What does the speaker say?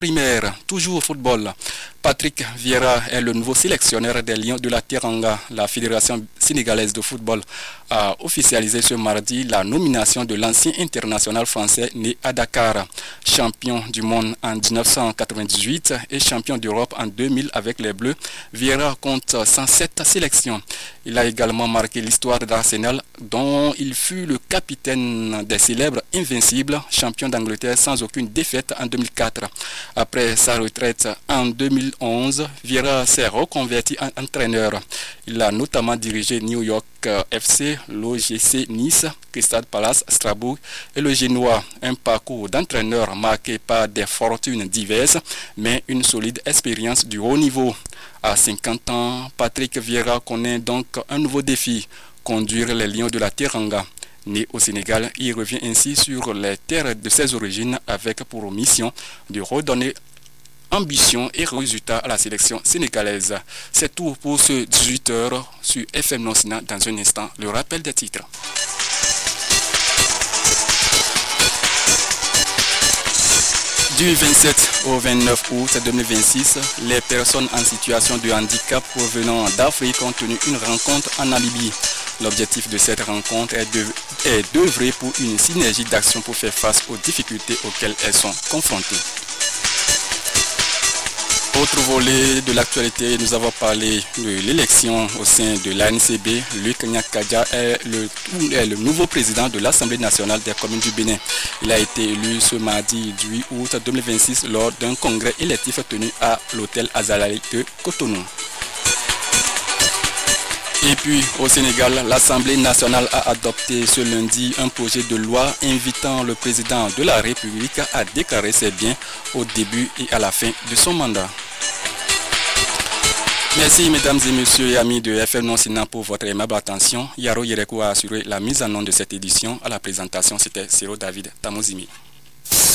Primaire, toujours au football. Patrick Vieira est le nouveau sélectionneur des Lions de la Teranga. La Fédération sénégalaise de football a officialisé ce mardi la nomination de l'ancien international français né à Dakar. Champion du monde en 1998 et champion d'Europe en 2000 avec les Bleus, Vieira compte 107 sélections. Il a également marqué l'histoire d'Arsenal dont il fut le capitaine des célèbres Invincibles, champion d'Angleterre sans aucune défaite en 2004. Après sa retraite en 2011, Vieira s'est reconverti en entraîneur. Il a notamment dirigé New York FC, l'OGC Nice, Crystal Palace, Strasbourg et le Génois. Un parcours d'entraîneur marqué par des fortunes diverses, mais une solide expérience du haut niveau. À 50 ans, Patrick Vieira connaît donc un nouveau défi, conduire les Lions de la Teranga. Né au Sénégal, il revient ainsi sur les terres de ses origines avec pour mission de redonner ambition et résultats à la sélection sénégalaise. C'est tout pour ce 18h sur FM Nonsina. Dans un instant, le rappel des titres. Du 27 au 29 août 2026, les personnes en situation de handicap provenant d'Afrique ont tenu une rencontre en Namibie. L'objectif de cette rencontre est d'œuvrer pour une synergie d'action pour faire face aux difficultés auxquelles elles sont confrontées. Autre volet de l'actualité, nous avons parlé de l'élection au sein de l'ANCB. Luc Nyakadia est le nouveau président de l'Assemblée nationale des communes du Bénin. Il a été élu ce mardi 8 août 2026 lors d'un congrès électif tenu à l'hôtel Azalaï de Cotonou. Et puis au Sénégal, l'Assemblée nationale a adopté ce lundi un projet de loi invitant le président de la République à déclarer ses biens au début et à la fin de son mandat. Merci mesdames et messieurs et amis de FM Nonsina pour votre aimable attention. Yaro Yereko a assuré la mise en onde de cette édition. À la présentation, c'était Ciro David Tamozimi.